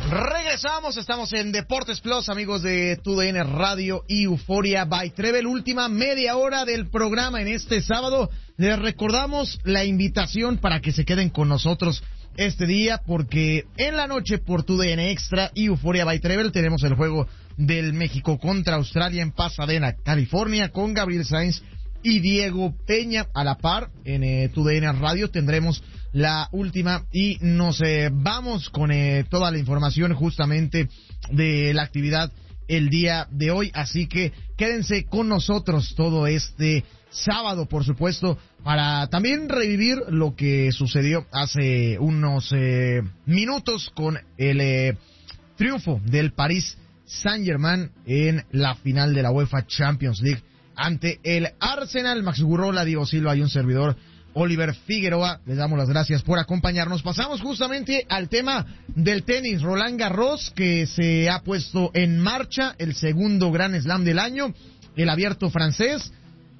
Regresamos, estamos en Deportes Plus, amigos de TUDN Radio y Euforia by Trevel. Última media hora del programa en este sábado. Les recordamos la invitación para que se queden con nosotros este día, porque en la noche por TUDN Extra y Euforia by Trevel tenemos el juego del México contra Australia en Pasadena, California, con Gabriel Sainz y Diego Peña a la par. En TUDN Radio tendremos la última y nos vamos con toda la información justamente de la actividad el día de hoy, así que quédense con nosotros todo este sábado, por supuesto, para también revivir lo que sucedió hace unos minutos con el triunfo del Paris Saint-Germain en la final de la UEFA Champions League ante el Arsenal. Max Gurrola, Diego Silva y un servidor, Oliver Figueroa, les damos las gracias por acompañarnos. Pasamos justamente al tema del tenis. Roland Garros, que se ha puesto en marcha, el segundo Grand Slam del año, el abierto francés.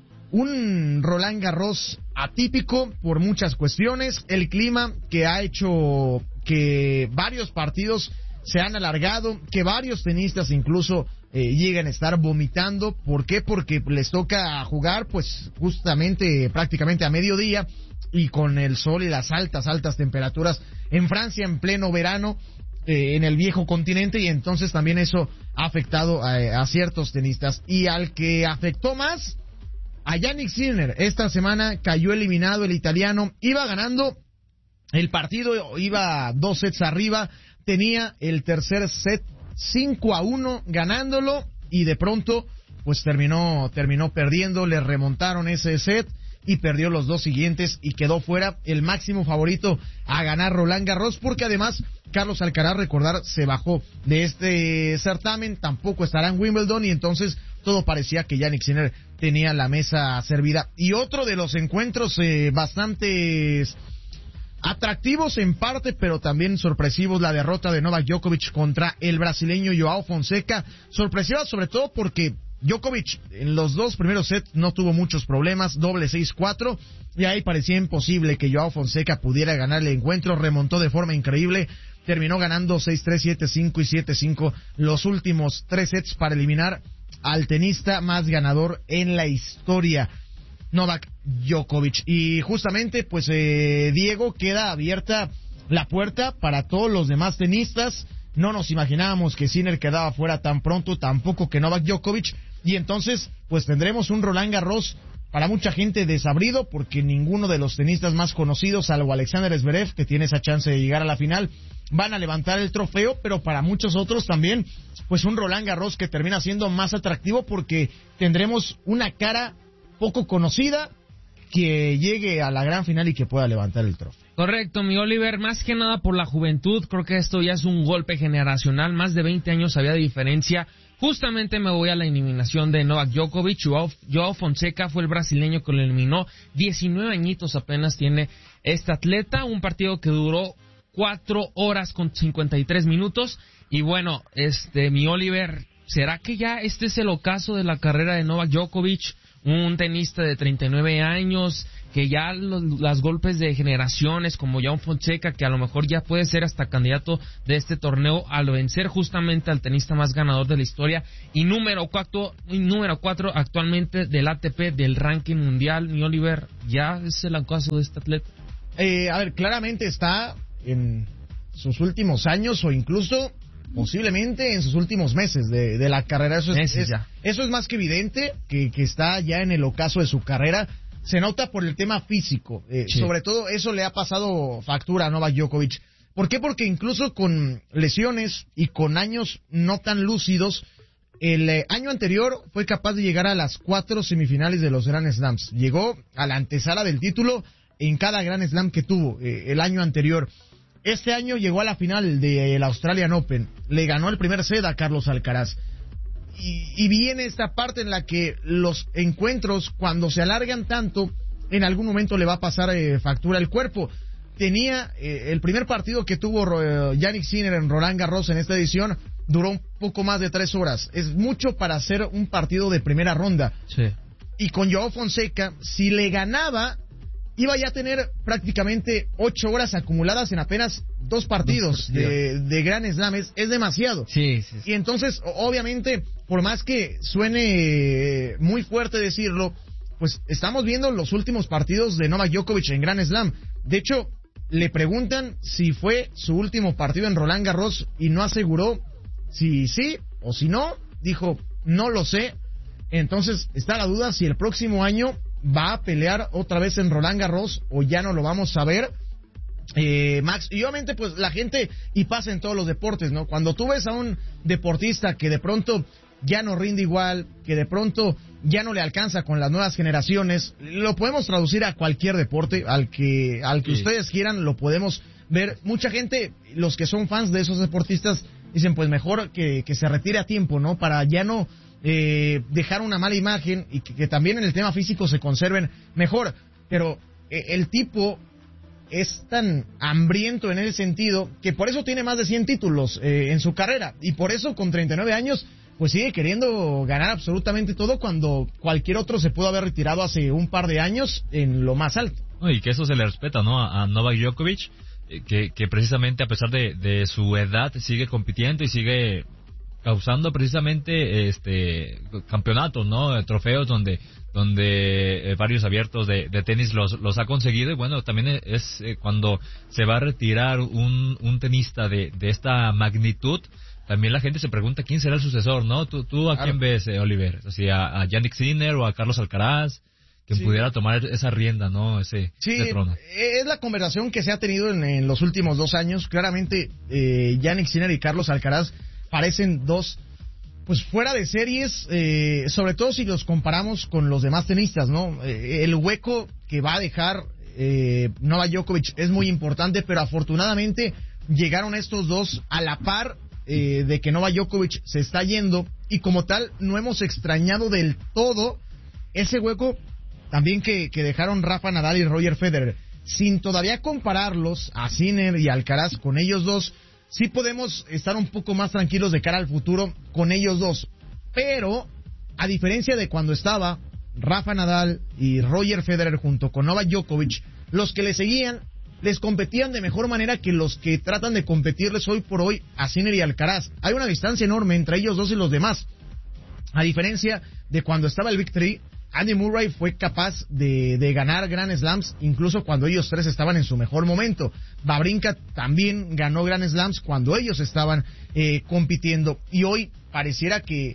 Un Roland Garros atípico por muchas cuestiones. El clima que ha hecho que varios partidos se han alargado, que varios tenistas incluso lleguen a estar vomitando. ¿Por qué? Porque les toca jugar pues justamente prácticamente a mediodía y con el sol y las altas temperaturas en Francia en pleno verano, en el viejo continente, y entonces también eso ha afectado a ciertos tenistas. Y al que afectó más, a Jannik Sinner. Esta semana cayó eliminado el italiano, iba ganando el partido, iba 2 sets arriba, tenía el tercer set 5-1 ganándolo y de pronto pues terminó perdiendo. Le remontaron ese set y perdió los 2 siguientes y quedó fuera, el máximo favorito a ganar Roland Garros, porque además Carlos Alcaraz, recordar, se bajó de este certamen, tampoco estará en Wimbledon, y entonces todo parecía que Jannik Sinner tenía la mesa servida. Y otro de los encuentros bastante atractivos en parte, pero también sorpresivos, la derrota de Novak Djokovic contra el brasileño Joao Fonseca. Sorpresiva sobre todo porque Djokovic en los 2 primeros sets no tuvo muchos problemas, doble 6-4, y ahí parecía imposible que Joao Fonseca pudiera ganar el encuentro. Remontó de forma increíble, terminó ganando 6-3, 7-5 y 7-5 los últimos 3 sets para eliminar al tenista más ganador en la historia, Novak Djokovic. Y justamente pues Diego, queda abierta la puerta para todos los demás tenistas. No nos imaginábamos que Sinner quedaba fuera tan pronto, tampoco que Novak Djokovic, y entonces pues tendremos un Roland Garros para mucha gente desabrido, porque ninguno de los tenistas más conocidos, salvo Alexander Zverev, que tiene esa chance de llegar a la final, van a levantar el trofeo. Pero para muchos otros también pues un Roland Garros que termina siendo más atractivo, porque tendremos una cara poco conocida que llegue a la gran final y que pueda levantar el trofeo. Correcto, mi Oliver, más que nada por la juventud. Creo que esto ya es un golpe generacional, más de 20 años había de diferencia. Justamente me voy a la eliminación de Novak Djokovic. Joao Fonseca fue el brasileño que lo eliminó. 19 añitos apenas tiene este atleta. Un partido que duró 4 horas con 53 minutos. Y bueno, mi Oliver, ¿será que ya este es el ocaso de la carrera de Novak Djokovic? Un tenista de 39 años, que ya los golpes de generaciones como Joao Fonseca, que a lo mejor ya puede ser hasta candidato de este torneo al vencer justamente al tenista más ganador de la historia y número 4 actualmente del ATP, del ranking mundial. Mi Oliver, ¿ya es el ocaso de este atleta? A ver, claramente está en sus últimos años o incluso posiblemente en sus últimos meses de la carrera. Eso es más que evidente que está ya en el ocaso de su carrera. Se nota por el tema físico. Sí. Sobre todo eso le ha pasado factura a Novak Djokovic. ¿Por qué? Porque incluso con lesiones y con años no tan lúcidos, el año anterior fue capaz de llegar a las 4 semifinales de los Grand Slams. Llegó a la antesala del título en cada Grand Slam que tuvo el año anterior. Este año llegó a la final del Australian Open, le ganó el primer set a Carlos Alcaraz. Y viene esta parte en la que los encuentros, cuando se alargan tanto, en algún momento le va a pasar factura al cuerpo. Tenía el primer partido que tuvo Jannik Sinner en Roland Garros en esta edición, duró un poco más de 3 horas. Es mucho para hacer un partido de primera ronda. Sí. Y con Joao Fonseca, si le ganaba, iba ya a tener prácticamente 8 horas acumuladas en apenas 2 partidos de Grand Slam es demasiado. Sí. Y entonces, obviamente, por más que suene muy fuerte decirlo, pues estamos viendo los últimos partidos de Novak Djokovic en Grand Slam. De hecho, le preguntan si fue su último partido en Roland Garros y no aseguró si sí o si no. Dijo, no lo sé. Entonces está la duda si el próximo año va a pelear otra vez en Roland Garros o ya no lo vamos a ver. Max, y obviamente pues la gente, y pasa en todos los deportes, ¿no? Cuando tú ves a un deportista que de pronto ya no rinde igual, que de pronto ya no le alcanza con las nuevas generaciones, lo podemos traducir a cualquier deporte, al que ustedes quieran, lo podemos ver. Mucha gente, los que son fans de esos deportistas, dicen pues mejor que se retire a tiempo, ¿no? Para ya no dejar una mala imagen y que también en el tema físico se conserven mejor. Pero el tipo es tan hambriento en ese sentido que por eso tiene más de 100 títulos en su carrera, y por eso con 39 años pues sigue queriendo ganar absolutamente todo, cuando cualquier otro se pudo haber retirado hace un par de años en lo más alto. Y que eso se le respeta, ¿no? A Novak Djokovic, que precisamente a pesar de su edad sigue compitiendo y sigue causando precisamente campeonatos, ¿no? Trofeos donde varios abiertos de tenis los ha conseguido. Y bueno, también es cuando se va a retirar un tenista de esta magnitud, también la gente se pregunta quién será el sucesor, ¿no? ¿Tú a quién ves, Oliver? O sea, ¿a Jannik Sinner o a Carlos Alcaraz? Que pudiera tomar esa rienda, ¿no? Ese trono. Es la conversación que se ha tenido en los últimos 2 años. Claramente, Jannik Sinner y Carlos Alcaraz parecen dos, pues fuera de series, sobre todo si los comparamos con los demás tenistas, ¿no? El hueco que va a dejar Novak Djokovic es muy importante, pero afortunadamente llegaron estos dos a la par de que Novak Djokovic se está yendo, y como tal no hemos extrañado del todo ese hueco también que dejaron Rafa Nadal y Roger Federer. Sin todavía compararlos a Sinner y Alcaraz con ellos dos, sí podemos estar un poco más tranquilos de cara al futuro con ellos dos. Pero, a diferencia de cuando estaba Rafa Nadal y Roger Federer junto con Novak Djokovic, los que le seguían les competían de mejor manera que los que tratan de competirles hoy por hoy a Sinner y Alcaraz. Hay una distancia enorme entre ellos dos y los demás. A diferencia de cuando estaba el Big Three, Andy Murray fue capaz de ganar Grand Slams incluso cuando ellos tres estaban en su mejor momento. Wawrinka también ganó Grand Slams cuando ellos estaban compitiendo. Y hoy pareciera que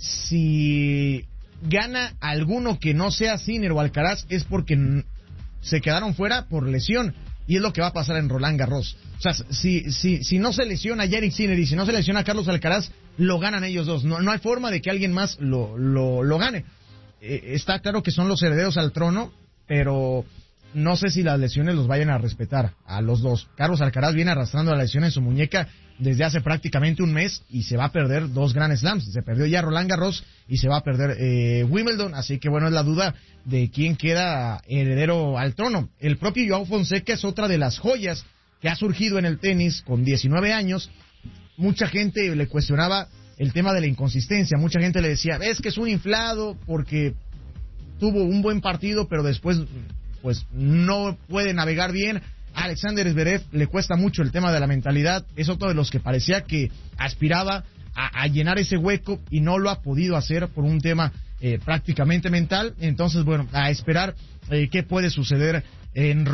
si gana alguno que no sea Sinner o Alcaraz es porque se quedaron fuera por lesión. Y es lo que va a pasar en Roland Garros. O sea, si no se lesiona a Jannik Sinner y si no se lesiona a Carlos Alcaraz, lo ganan ellos dos. No hay forma de que alguien más lo gane. Está claro que son los herederos al trono, pero no sé si las lesiones los vayan a respetar a los dos. Carlos Alcaraz viene arrastrando la lesión en su muñeca desde hace prácticamente un mes y se va a perder 2 Grand Slams. Se perdió ya Roland Garros y se va a perder Wimbledon, así que bueno, es la duda de quién queda heredero al trono. El propio Joao Fonseca es otra de las joyas que ha surgido en el tenis con 19 años. Mucha gente le cuestionaba el tema de la inconsistencia. Mucha gente le decía, es que es un inflado porque tuvo un buen partido, pero después pues no puede navegar bien. A Alexander Zverev le cuesta mucho el tema de la mentalidad. Es otro de los que parecía que aspiraba a llenar ese hueco y no lo ha podido hacer por un tema prácticamente mental. Entonces, bueno, a esperar qué puede suceder en